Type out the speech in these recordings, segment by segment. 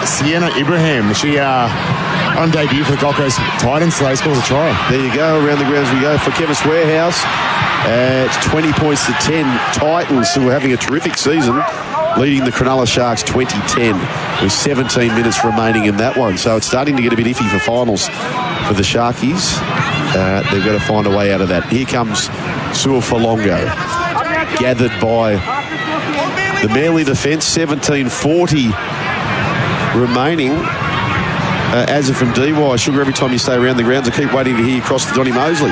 Sienna Ibrahim. She on debut for the Gold Coast Titans today, scores a try. There you go. Around the grounds we go for Chemist Warehouse. It's 20 points to 10. Titans, who are having a terrific season, leading the Cronulla Sharks 20-10 with 17 minutes remaining in that one. So it's starting to get a bit iffy for finals for the Sharkies. They've got to find a way out of that. Here comes Sua Folongo, gathered by the Manly defence. 17:40 remaining. Azza from DY. Sugar, every time you stay around the grounds, I keep waiting to hear you cross to Donny Mosley.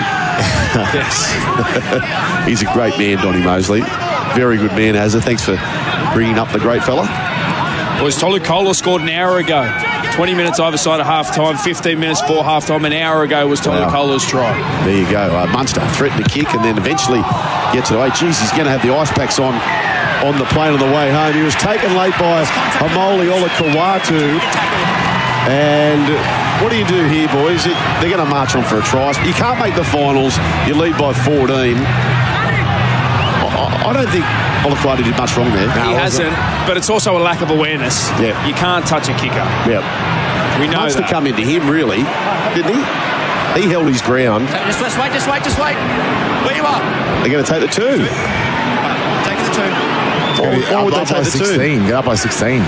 Yes. He's a great man, Donny Mosley. Very good man, Azza. Thanks for bringing up the great fella. Boys, Tolu Kola scored an hour ago. 20 minutes either side of half-time, 15 minutes before half-time. An hour ago was Tolu Kola's try. There you go. Munster threatened to kick and then eventually gets it away. Jeez, he's going to have the ice packs on the plane on the way home. He was taken late by Hamoli Olakawatu. And what do you do here, boys? They're going to march on for a try. You can't make the finals. You lead by 14. I don't think Olakawatu did much wrong there. He hasn't, but it's also a lack of awareness. Yeah. You can't touch a kicker. Yeah. We know Much that. to come into him, really, didn't he? He held his ground. Just wait. Where you are? They're going to take the two. Take the two. Why would they take the 16. two? Get up by 16.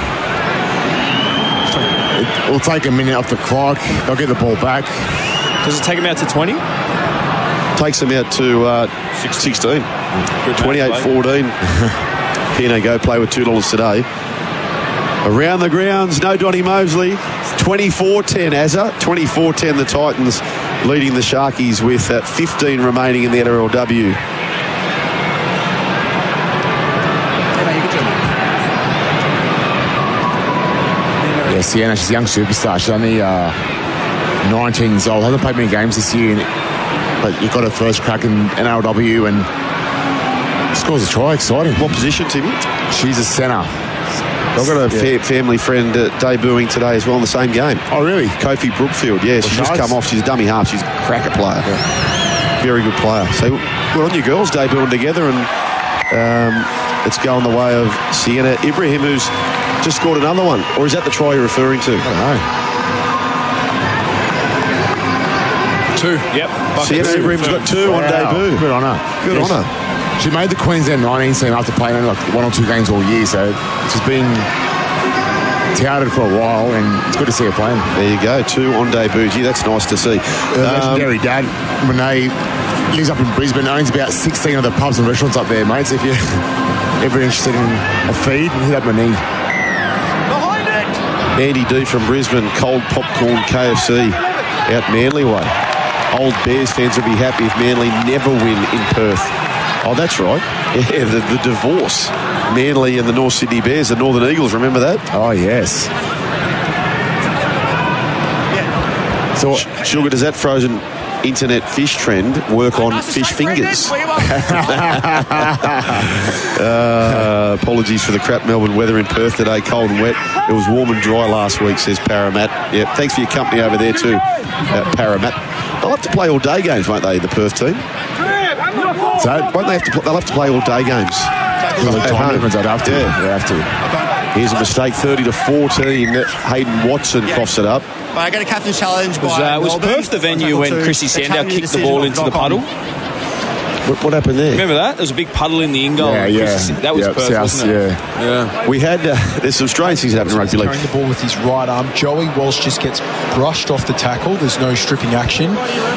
It'll take a minute off the clock. They'll get the ball back. Does it take him out to 20? Takes them out to 16. 28-14. Pino go play with $2 today. Around the grounds, no Donny Mosley. 24-10, Azza. 24-10, the Titans leading the Sharkies with 15 remaining in the NRLW. Yeah, Sienna, she's a young superstar. She's only 19 years old. Hasn't played many games this year, but you got her first crack in NRLW and scores a try. Exciting. What position, Timmy? She's a centre. I've got a family friend debuting today as well in the same game. Oh, really? Kofi Brookfield. Yeah, she's just come off. She's a dummy half. She's a cracker player. Yeah. Very good player. So good on you girls debuting together, and it's going the way of Sienna Ibrahim, who's just scored another one. Or is that the try you're referring to? I don't know. Two. Yep. Sienna Ibrahim's got two on debut. Good on her. Good on her. She made the Queensland 19 team after playing only like 1 or 2 games all year, so she's been touted for a while, and it's good to see her playing. There you go, 2 on debut. Gee, that's nice to see. Legendary dad, Renee, lives up in Brisbane, owns about 16 of the pubs and restaurants up there, mate. So if you're ever interested in a feed, hit up my knee. Andy D from Brisbane, cold popcorn KFC out Manly way. Old Bears fans will be happy if Manly never win in Perth. Oh, that's right. Yeah, the divorce. Manly and the North Sydney Bears, the Northern Eagles, remember that? Oh, yes. So, Sugar, does that frozen internet fish trend work on fish fingers? Apologies for the crap Melbourne weather in Perth today, cold and wet. It was warm and dry last week, says Paramat. Yeah, thanks for your company over there too, Paramat. They'll have to play all day games, won't they, the Perth team? So, won't they have to? They'll have to play all day games. Time difference, I'd have to. Yeah. They have to. Here's a mistake, 30-14. Hayden Watson coughs it up. But I got a captain's challenge by Was Melbourne. Perth the venue when Chrissy Sandow kicked the ball into the puddle? What happened there? Remember that? There was a big puddle in the in goal. Yeah. That was Perth, South, wasn't it? Yeah. We had, there's some strange things happening in rugby league. Throwing the ball with his right arm. Joey Walsh just gets brushed off the tackle. There's no stripping action.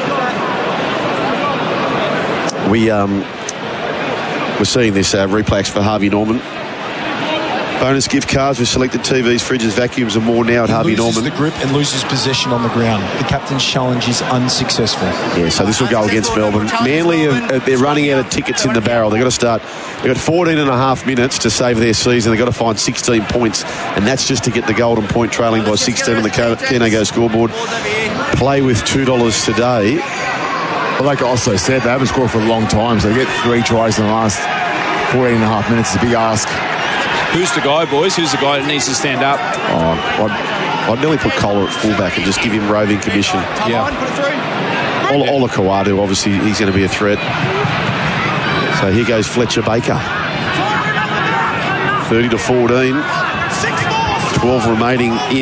We're seeing this replay for Harvey Norman. Bonus gift cards with selected TVs, fridges, vacuums and more now at Harvey Loses Norman. the grip and loses possession on the ground. The captain's challenge is unsuccessful. Yeah, so this will go against Melbourne. Manly, they're running out of tickets in the barrel. They've got to start. They've got 14 and a half minutes to save their season. They've got to find 16 points, and that's just to get the golden point, trailing by 16 on the Keno Go scoreboard. Play with $2 today. Well, like I also said, they haven't scored for a long time, so they get 3 tries in the last 14 and a half minutes. It's a big ask. Who's the guy, boys? Who's the guy that needs to stand up? I'd nearly put Kohler at fullback and just give him roving commission. Yeah. Olakawatu, obviously, he's going to be a threat. So here goes Fletcher Baker. 30-14. 12 remaining in